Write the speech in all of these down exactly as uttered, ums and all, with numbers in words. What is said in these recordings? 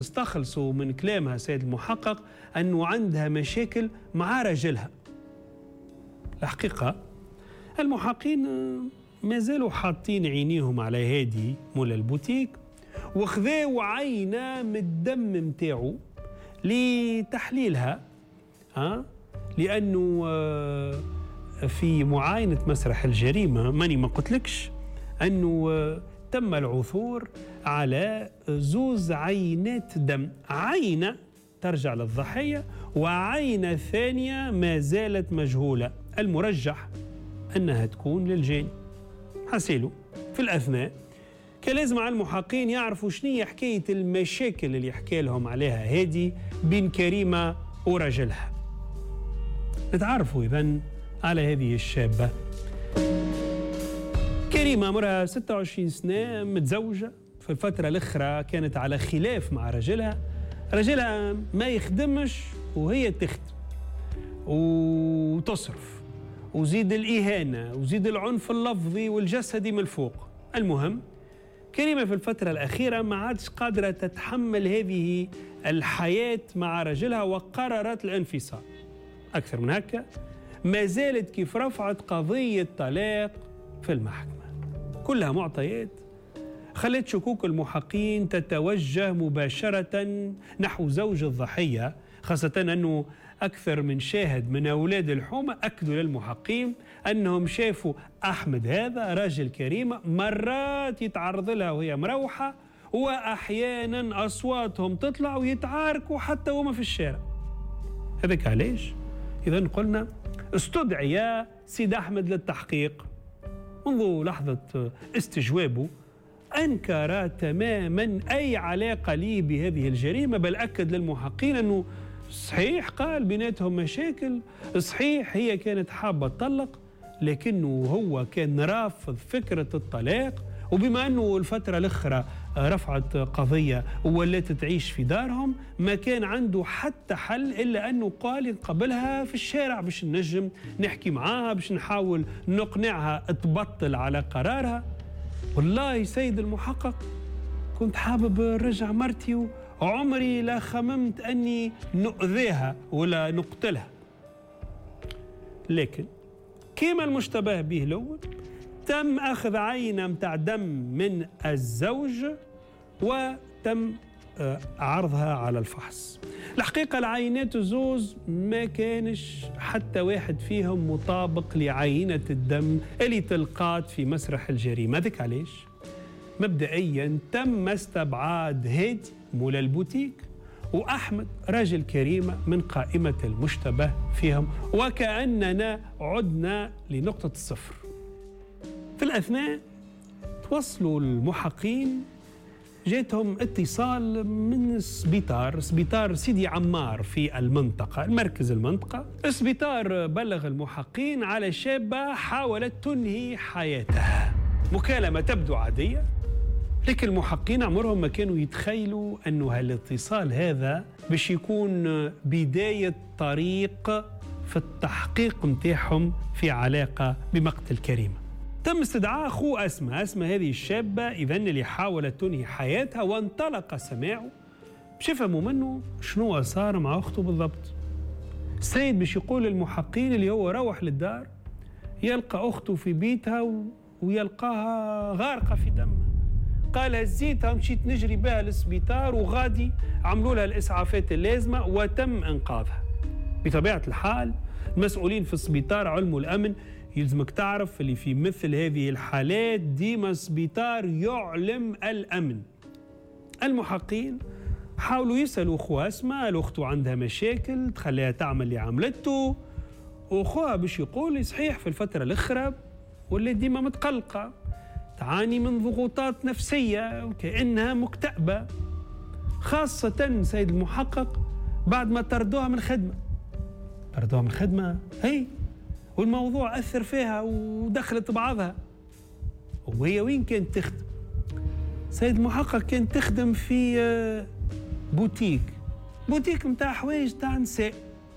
استخلصوا من كلامها سيد المحقق أنه عندها مشاكل مع رجلها. الحقيقة المحققين ما زالوا حاطين عينيهم على هادي مولا البوتيك، وخذاو عينة من الدم متاعو لتحليلها، أه؟ لأنه في معاينة مسرح الجريمة ماني ما قلتلكش أنه تم العثور على زوز عينات دم، عينة ترجع للضحية وعينة ثانية ما زالت مجهولة، المرجح أنها تكون للجاني. حسيلوا في الأثناء كان لازم على المحققين يعرفوا شنية حكاية المشاكل اللي يحكي لهم عليها هادي بين كريمة ورجلها. نتعرفوا إذن على هذه الشابة. كريمة عمرها ستة وعشرين سنة، متزوجة، في الفترة الأخرى كانت على خلاف مع رجلها، رجلها ما يخدمش وهي تخدم وتصرف، وزيد الإهانة وزيد العنف اللفظي والجسدي من الفوق. المهم كريمة في الفترة الأخيرة ما عادش قادرة تتحمل هذه الحياة مع رجلها وقررت الانفصال. أكثر من هكا ما زالت كيف رفعت قضية طلاق في المحكمة. كلها معطيات خلت شكوك المحققين تتوجه مباشرة نحو زوج الضحية، خاصة أنه أكثر من شاهد من أولاد الحومة أكدوا للمحققين أنهم شافوا أحمد هذا راجل كريمة مرات يتعرض لها وهي مروحة، وأحيانا أصواتهم تطلع ويتعاركوا حتى وهم في الشارع. هذاك علاش إذن قلنا استدعي سيد أحمد للتحقيق. منذ لحظة استجوابه أنكر تماما أي علاقة لي بهذه الجريمة، بل أكد للمحققين أنه صحيح قال بيناتهم مشاكل، صحيح هي كانت حابة تطلق، لكنه هو كان رافض فكرة الطلاق، وبما أنه الفترة الأخرى رفعت قضية وولات تعيش في دارهم ما كان عنده حتى حل إلا أنه قال يقابلها في الشارع باش نجم نحكي معاها، باش نحاول نقنعها تبطل على قرارها. والله سيد المحقق كنت حابب رجع مرتي وعمري لا خممت أني نؤذيها ولا نقتلها، لكن كما المشتبه به الأول تم أخذ عينة متاع دم من الزوج وتم عرضها على الفحص. الحقيقة العينات الزوز ما كانش حتى واحد فيهم مطابق لعينة الدم اللي تلقات في مسرح الجريمة. ذلك علاش مبدئيا تم استبعاد هادي مولا البوتيك وأحمد راجل كريمة من قائمة المشتبه فيهم، وكأننا عدنا لنقطة الصفر. في الأثناء توصلوا المحققين جاتهم اتصال من سبيطار سبيطار سيدي عمار في المنطقة المركز المنطقة. السبيطار بلغ المحققين على شابة حاولت تنهي حياتها. مكالمة تبدو عادية، لكن المحققين عمرهم ما كانوا يتخيلوا أنه هالاتصال هذا باش يكون بداية طريق في التحقيق متاعهم في علاقة بمقتل كريمة. تم استدعاء أخوه أسماء أسماء هذه الشابة إذن اللي حاولت تنهي حياتها، وانطلق سماعه باش يفهموا منه شنو صار مع أخته بالضبط. السيد باش يقول للمحققين اللي هو روح للدار يلقى أخته في بيتها ويلقاها غارقة في دمها. قال هزيتها مشيت نجري بها للسبيطار وغادي عملوا لها الإسعافات اللازمة وتم إنقاذها. بطبيعة الحال المسؤولين في السبيطار علم الأمن يلزمك تعرف اللي في مثل هذه الحالات ديما السبيطار يعلم الأمن. المحققين حاولوا يسألوا أخوها أسماء، قالوا أخته عندها مشاكل تخليها تعمل اللي عملته، وأخوها باش يقول صحيح في الفترة الأخرى واللي ديما متقلقة تعاني من ضغوطات نفسية وكأنها مكتئبة، خاصة سيد المحقق بعد ما طردوها من الخدمة. طردوها من الخدمة هي والموضوع أثر فيها ودخلت بعضها. وهي وين كانت تخدم؟ سيد المحقق كانت تخدم في بوتيك بوتيك متاع حوايج تاع نساء.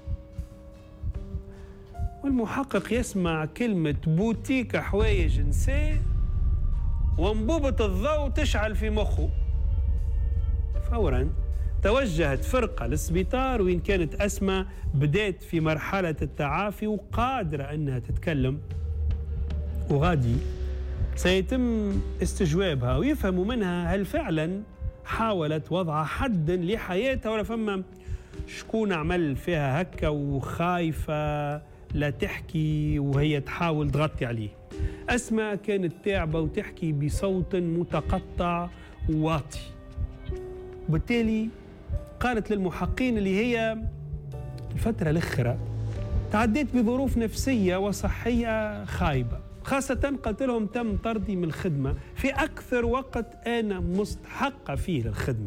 والمحقق يسمع كلمة بوتيك حوايج نساء وانبوبة الضوء تشعل في مخه. فورا توجهت فرقة للسبيطار وين كانت أسماء بدأت في مرحلة التعافي وقادرة أنها تتكلم، وغادي سيتم استجوابها ويفهموا منها هل فعلا حاولت وضع حد لحياتها ولا فما شكون عمل فيها هكا وخايفة لا تحكي وهي تحاول تغطي عليه. أسماء كانت تعبة وتحكي بصوت متقطع وواطي، وبالتالي قالت للمحققين اللي هي الفترة الأخيرة تعديت بظروف نفسية وصحية خايبة، خاصة قلت لهم تم طردي من الخدمة في أكثر وقت أنا مستحقة فيه للخدمة.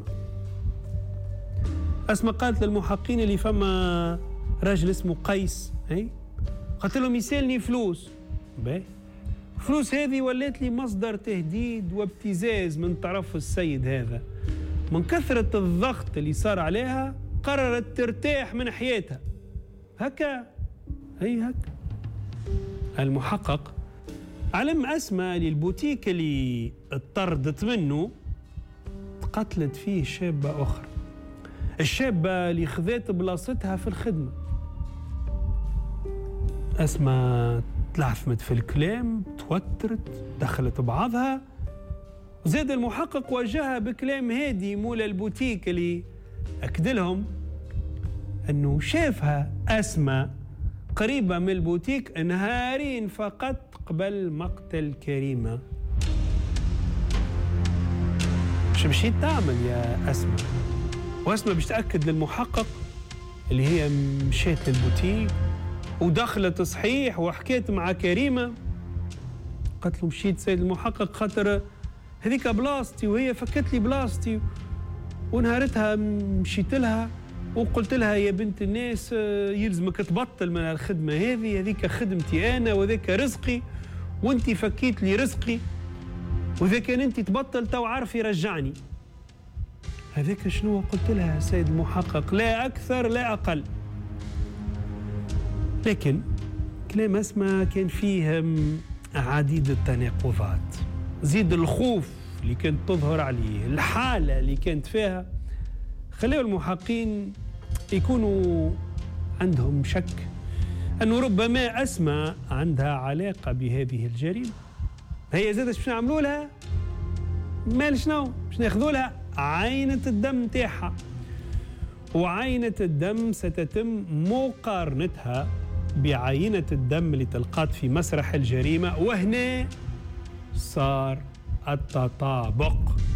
أسماء قالت للمحققين اللي فما راجل اسمه قيس، هي قلت لهم يسالني فلوس، باهي فلوس هذه ولات لي مصدر تهديد وابتزاز من طرف السيد هذا، من كثرة الضغط اللي صار عليها قررت ترتاح من حياتها. هكا هي هكا. المحقق علم أسماء للبوتيك اللي اطردت منه قتلت فيه شابة أخرى، الشابة اللي خذت بلاصتها في الخدمة. أسماء تلعثمت في الكلام، توترت، دخلت بعضها، زاد المحقق وجهها بكلام هادي مول البوتيك اللي أكد لهم أنه شافها أسماء قريبة من البوتيك نهارين فقط قبل مقتل كريمة. شو مشيت تعمل يا أسماء؟ وأسماء باش تأكد للمحقق اللي هي مشيت للبوتيك ودخلت صحيح وحكيت مع كريمة. قالت له مشيت سيد المحقق خاطر هذيك بلاصتي وهي فكت لي بلاصتي، ونهارتها مشيت لها وقلت لها يا بنت الناس يلزمك تبطل من الخدمة هذه، هذيك خدمتي أنا وذاك رزقي وانت فكيت لي رزقي، وإذا كان انت تبطل تو عارفي رجعني. هذاك شنو قلت لها سيد المحقق؟ لا أكثر لا أقل. لكن كلام أسماء كان فيه عديد التناقضات، زيد الخوف اللي كانت تظهر عليه، الحالة اللي كانت فيها خلوا المحققين يكونوا عندهم شك أنه ربما أسماء عندها علاقة بهذه الجريمة. هي زادت باش نعملوا لها مال شنو؟ باش ناخذوا لها عينة الدم تاعها، وعينة الدم ستتم مقارنتها بعينة الدم اللي تلقات في مسرح الجريمة، وهنا صار التطابق.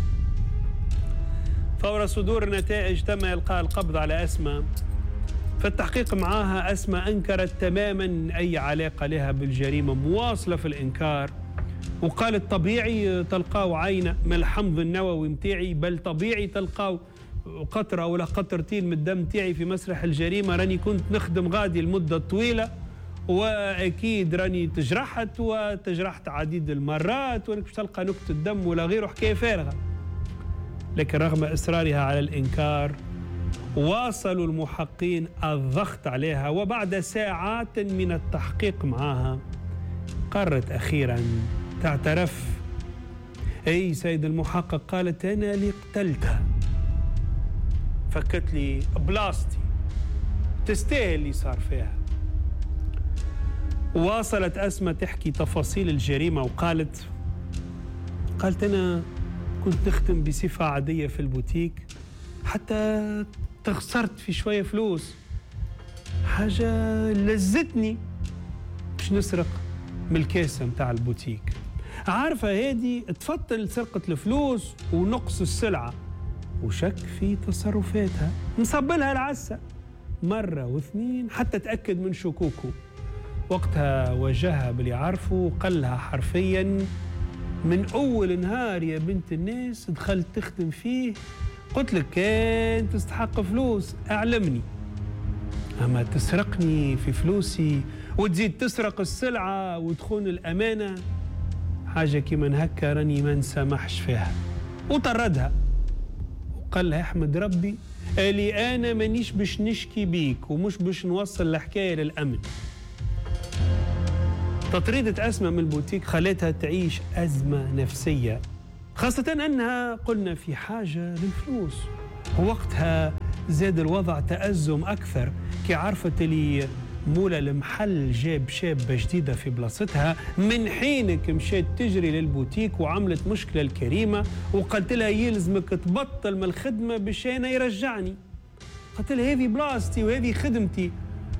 فور صدور النتائج تم إلقاء القبض على أسماء. في التحقيق معها أسماء أنكرت تماما أي علاقة لها بالجريمة، مواصلة في الإنكار، وقالت طبيعي تلقاو عينة من الحمض النووي متاعي، بل طبيعي تلقاو قطرة ولا قطرتين من الدم تاعي في مسرح الجريمة، راني كنت نخدم غادي لمدة طويلة وأكيد راني تجرحت وتجرحت عديد المرات وانك باش تلقى نكتة دم ولا غيره، حكاية فارغة. لكن رغم إصرارها على الإنكار واصلوا المحققين الضغط عليها، وبعد ساعات من التحقيق معها قررت أخيرا تعترف. أي سيد المحقق قالت أنا اللي قتلتها، فكت لي بلاصتي، تستاهل اللي صار فيها. واصلت أسماء تحكي تفاصيل الجريمة وقالت قالت أنا كنت نخدم بصفة عادية في البوتيك حتى تخسرت في شوية فلوس، حاجة لزتني باش نسرق من الكاسة متاع البوتيك. عارفة هادي تفضل سرقة الفلوس ونقص السلعة، وشك في تصرفاتها، نصبلها العسة مرة واثنين حتى تأكد من شكوكه. وقتها وجهها باللي عارفه وقال لها حرفيا من أول نهار يا بنت الناس دخلت تخدم فيه قلت لك كان تستحق فلوس اعلمني، أما تسرقني في فلوسي وتزيد تسرق السلعة وتخون الأمانة، حاجة كيما هكا راني ما نسامحش فيها. وطردها وقال لها احمد ربي اللي أنا مانيش باش نشكي بيك ومش باش نوصل الحكاية للأمن. تطريدة أسماء من البوتيك خلتها تعيش أزمة نفسية، خاصة أنها قلنا في حاجة للفلوس، ووقتها زاد الوضع تأزم أكثر كي عرفت اللي مولا المحل جاب شابة جديدة في بلاصتها، من حينك مشيت تجري للبوتيك وعملت مشكلة الكريمة وقلت لها يلزمك تبطل من الخدمة باش أنا يرجعني. قلت لها هذه بلاصتي وهذه خدمتي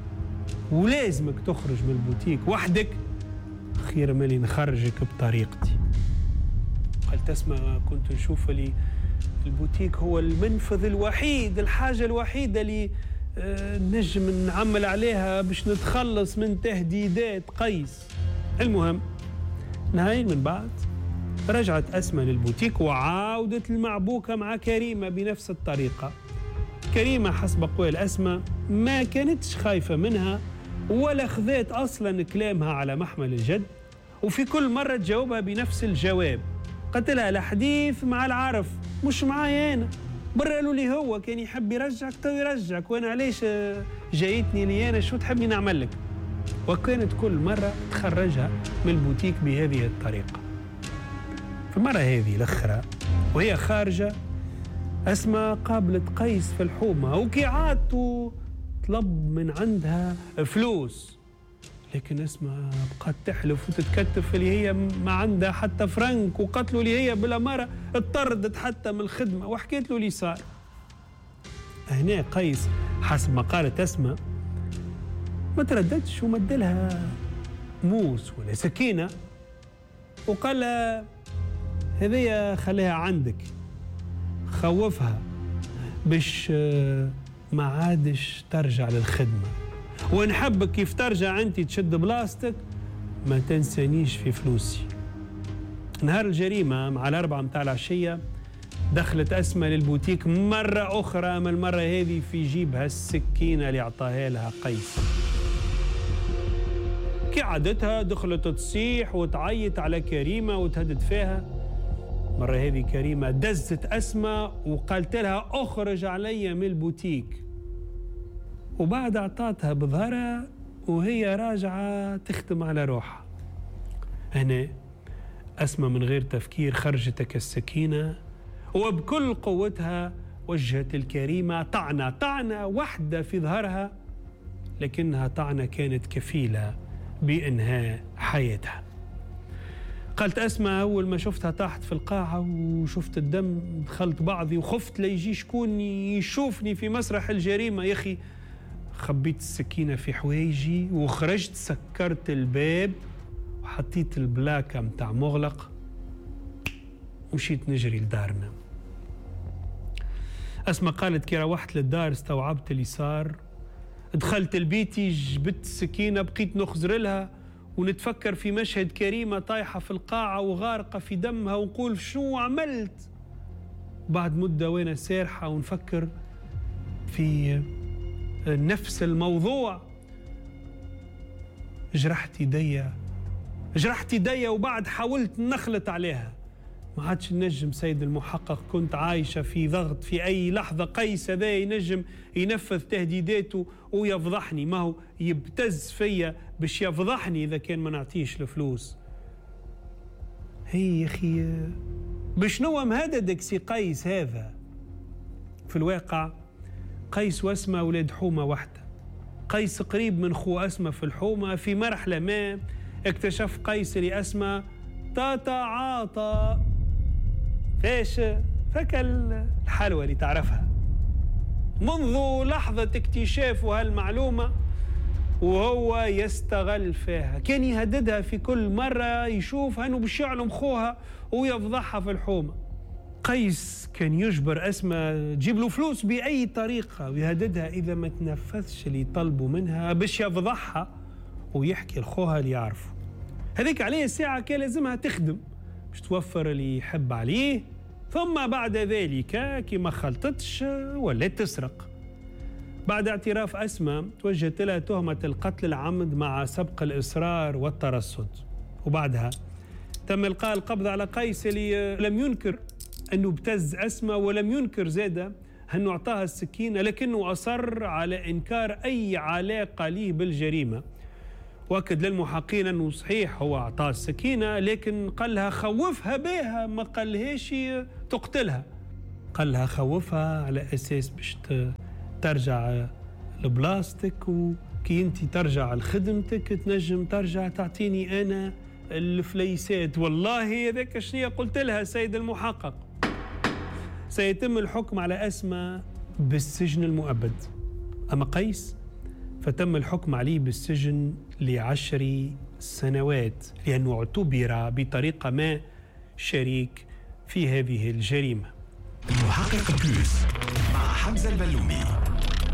ولازمك تخرج من البوتيك وحدك، خير مالي نخرجك بطريقتي. قلت اسمع، كنت نشوف لي البوتيك هو المنفذ الوحيد، الحاجة الوحيدة اللي آه نجم نعمل عليها باش نتخلص من تهديدات قيس. المهم نهاية من بعد رجعت أسماء للبوتيك وعاودت المعبوكة مع كريمة بنفس الطريقة. كريمة حسب قول أسماء ما كانتش خايفة منها ولا خذت أصلا كلامها على محمل الجد، وفي كل مرة تجاوبها بنفس الجواب. قلت لها الحديث مع العرف مش معايا أنا، برا له لي هو كان يحب يرجعك تو يرجعك، وأنا علاش جايتني لي أنا شو تحبني نعمل لك؟ وكانت كل مرة تخرجها من البوتيك بهذه الطريقة. في المرة هذه الأخرى وهي خارجة أسماء قابلت قيس في الحومة وكي عادته طلب من عندها فلوس، لكن أسماء بقت تحلف وتتكتف اللي هي ما عندها حتى فرنك، وقتلوا اللي هي بلا مرة اضطردت حتى من الخدمة وحكيت له اللي صار. هنا قيس حسب ما قالت أسماء ما ترددش ومدلها موس ولا سكينة وقال لها هذيا خليها عندك، خوفها باش ما عادش ترجع للخدمة، ونحبك كيف ترجع انت تشد بلاستك ما تنسانيش في فلوسي. نهار الجريمة مع الأربعة متاع العشية دخلت أسماء للبوتيك مرة أخرى، من المرة هذه في جيبها السكينة اللي أعطاها لها قيس. كي عادتها دخلت تصيح وتعيط على كريمة وتهدد فيها. مرة هذه كريمة دزت أسماء وقالت لها أخرج علي من البوتيك، وبعد أعطاتها بظهرها وهي راجعة تختم على روحها. هنا أسماء من غير تفكير خرجت السكينة وبكل قوتها وجهت الكريمة طعنة طعنة واحدة في ظهرها، لكنها طعنة كانت كفيلة بإنهاء حياتها. قالت أسماء أول ما شفتها طاحت في القاعة وشفت الدم دخلت بعضي وخفت ليجي شكون يشوفني في مسرح الجريمة. يا أخي خبيت السكينة في حوايجي وخرجت، سكرت الباب وحطيت البلاكة متاع مغلق ومشيت نجري لدارنا. أسماء قالت كي روحت للدار استوعبت اللي صار، دخلت لبيتي جبت السكينة بقيت نخزر لها ونتفكر في مشهد كريمة طايحة في القاعة وغارقة في دمها ونقول شو عملت. بعد مدة وانا سارحة ونفكر في نفس الموضوع جرحت يديا جرحت يديا وبعد حاولت نخلط عليها، ما عادش نجم سيد المحقق، كنت عايشة في ضغط في أي لحظة قيس هذا ينجم ينفذ تهديداته ويفضحني، ما هو يبتز فيا باش يفضحني إذا كان ما نعطيش الفلوس. هي أخي بشنو مهددك سي قيس هذا؟ في الواقع قيس واسماء ولاد حومة واحدة. قيس قريب من خو أسماء في الحومة. في مرحلة ما اكتشف قيس لأسماء تاتا عاطا فاش فكل الحلوى اللي تعرفها. منذ لحظة اكتشافه هالمعلومة وهو يستغل فيها، كان يهددها في كل مرة يشوفها انه باش يعلم خوها ويفضحها في الحومة. قيس كان يجبر أسماء تجيب له فلوس بأي طريقة ويهددها إذا ما تنفذش اللي يطلبوا منها باش يفضحها ويحكي لخوها اللي يعرفه. هذيك عليه الساعة كان لازمها تخدم باش توفر اللي يحب عليه، ثم بعد ذلك كي ما خلطتش ولات تسرق. بعد اعتراف أسماء توجهت لها تهمة القتل العمد مع سبق الإصرار والترصد، وبعدها تم إلقاء القبض على قيس اللي لم ينكر أنه ابتز أسماء ولم ينكر زادة أنه أعطاها السكينة، لكنه أصر على إنكار أي علاقة ليه بالجريمة. وأكد للمحققين أنه صحيح هو أعطاه السكينة لكن قال لها خوفها بها، ما قالهاش تقتلها. قال لها خوفها على أساس باش ترجع لبلاستك، وكي انت ترجع لخدمتك تنجم ترجع تعطيني أنا الفليسات. والله هذاك شنية قلت لها سيد المحقق، سيتم الحكم على أسماء بالسجن المؤبد. أما قيس فتم الحكم عليه بالسجن لعشر سنوات لأنه اعتبر بطريقة ما شريك في هذه الجريمة. المحقق بلوس مع حمزة البلومي.